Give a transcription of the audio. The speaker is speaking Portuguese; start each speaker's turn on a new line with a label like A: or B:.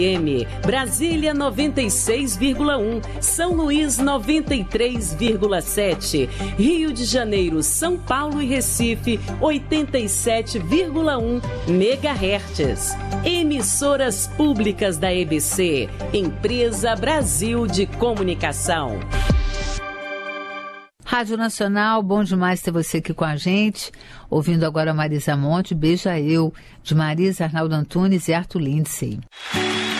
A: Brasília 96,1, São Luís 93,7, Rio de Janeiro, São Paulo e Recife 87,1 MHz. Emissoras públicas da EBC, Empresa Brasil de Comunicação.
B: Rádio Nacional, bom demais ter você aqui com a gente. Ouvindo agora Marisa Monte, Beija Eu, de Marisa, Arnaldo Antunes e Arthur Lindsay.